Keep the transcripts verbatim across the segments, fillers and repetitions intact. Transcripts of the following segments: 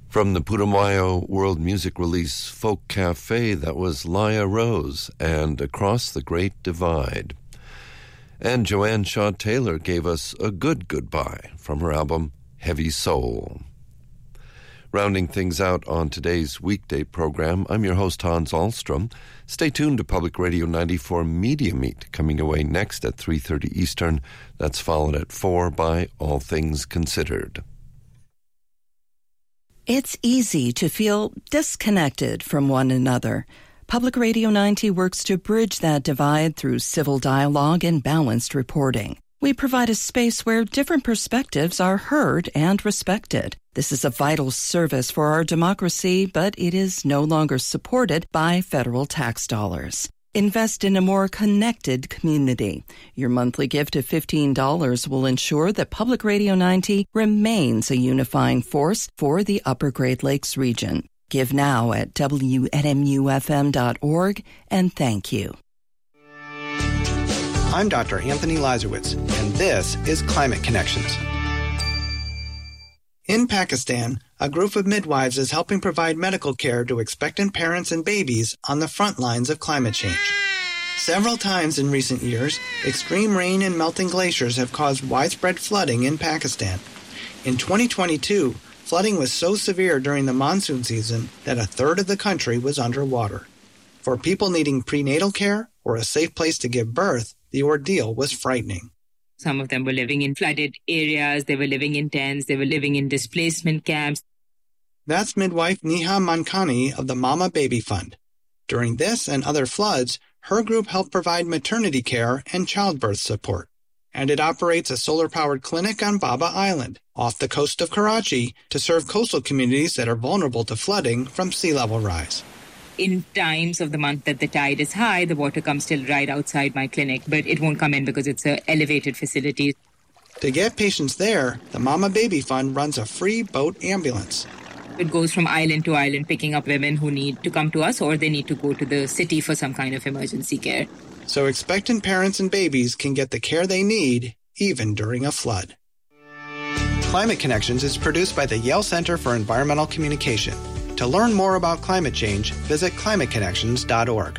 From the Putumayo World Music Release Folk Cafe, that was Laya Rose and Across the Great Divide. And Joanne Shaw Taylor gave us A Good Goodbye from her album Heavy Soul. Rounding things out on today's weekday program, I'm your host, Hans Ahlstrom. Stay tuned to Public Radio ninety-four Media Meet, coming away next at three thirty Eastern. That's followed at four by All Things Considered. It's easy to feel disconnected from one another. Public Radio ninety works to bridge that divide through civil dialogue and balanced reporting. We provide a space where different perspectives are heard and respected. This is a vital service for our democracy, but it is no longer supported by federal tax dollars. Invest in a more connected community. Your monthly gift of fifteen dollars will ensure that Public Radio ninety remains a unifying force for the Upper Great Lakes region. Give now at W N M U F M dot org, and thank you. I'm Doctor Anthony Lazarowitz, and this is Climate Connections. In Pakistan, a group of midwives is helping provide medical care to expectant parents and babies on the front lines of climate change. Several times in recent years, extreme rain and melting glaciers have caused widespread flooding in Pakistan. In twenty twenty-two, flooding was so severe during the monsoon season that a third of the country was underwater. For people needing prenatal care or a safe place to give birth, the ordeal was frightening. Some of them were living in flooded areas, they were living in tents, they were living in displacement camps. That's midwife Neha Mankani of the Mama Baby Fund. During this and other floods, her group helped provide maternity care and childbirth support. And it operates a solar-powered clinic on Baba Island, off the coast of Karachi, to serve coastal communities that are vulnerable to flooding from sea level rise. In times of the month that the tide is high, the water comes till right outside my clinic, but it won't come in because it's an elevated facility. To get patients there, the Mama Baby Fund runs a free boat ambulance. It goes from island to island, picking up women who need to come to us or they need to go to the city for some kind of emergency care. So expectant parents and babies can get the care they need, even during a flood. Climate Connections is produced by the Yale Center for Environmental Communication. To learn more about climate change, visit climate connections dot org.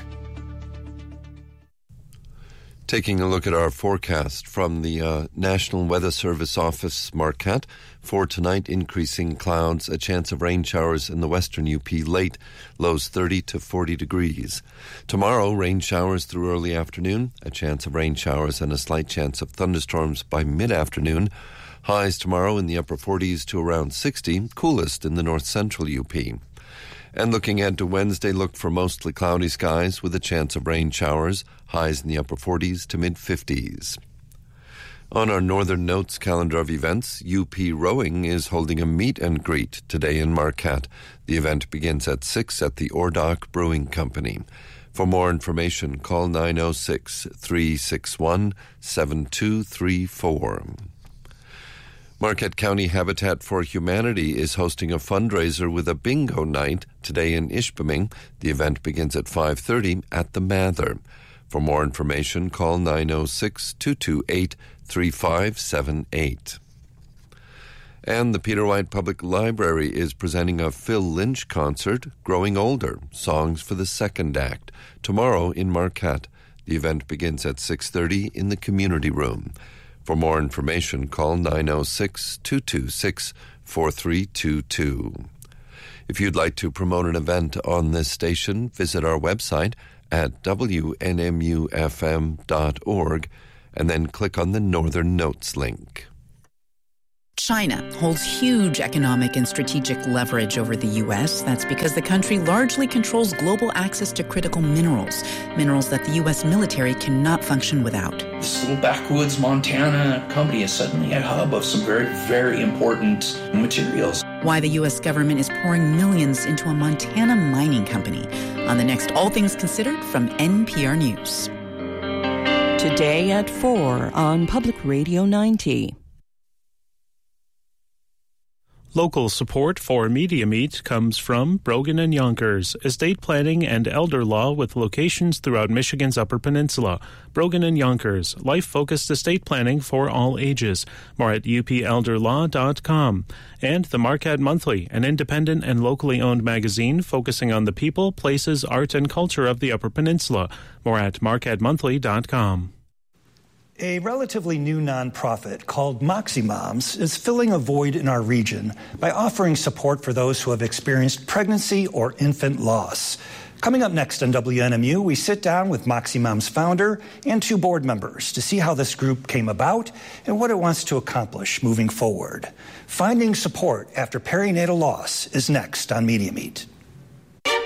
Taking a look at our forecast from the uh, National Weather Service Office, Marquette. For tonight, increasing clouds, a chance of rain showers in the western U P late, lows thirty to forty degrees. Tomorrow, rain showers through early afternoon, a chance of rain showers and a slight chance of thunderstorms by mid-afternoon. Highs tomorrow in the upper forties to around sixty, coolest in the north-central U P. And looking ahead to Wednesday, look for mostly cloudy skies with a chance of rain showers, highs in the upper forties to mid-fifties. On our Northern Notes calendar of events, U P Rowing is holding a meet and greet today in Marquette. The event begins at six at the Ordock Brewing Company. For more information, call nine oh six, three six one, seven two three four. Marquette County Habitat for Humanity is hosting a fundraiser with a bingo night today in Ishpeming. The event begins at five thirty at the Mather. For more information, call nine oh six, two two eight, three five seven eight. And the Peter White Public Library is presenting a Phil Lynch concert, Growing Older, Songs for the Second Act, tomorrow in Marquette. The event begins at six thirty in the community room. For more information, call nine oh six, two two six, four three two two. If you'd like to promote an event on this station, visit our website at W N M U F M dot org and then click on the Northern Notes link. China holds huge economic and strategic leverage over the U S. That's because the country largely controls global access to critical minerals, minerals that the U S military cannot function without. This little backwoods Montana company is suddenly a hub of some very, very important materials. Why the U S government is pouring millions into a Montana mining company. On the next All Things Considered from N P R News. Today at four on Public Radio ninety. Local support for Media Meet comes from Brogan and Yonkers, estate planning and elder law with locations throughout Michigan's Upper Peninsula. Brogan and Yonkers, life-focused estate planning for all ages. More at u p elder law dot com. And the Marquette Monthly, an independent and locally owned magazine focusing on the people, places, art, and culture of the Upper Peninsula. More at marquette monthly dot com. A relatively new nonprofit called Moxie Moms is filling a void in our region by offering support for those who have experienced pregnancy or infant loss. Coming up next on W N M U, we sit down with Moxie Moms founder and two board members to see how this group came about and what it wants to accomplish moving forward. Finding support after perinatal loss is next on Media Meet.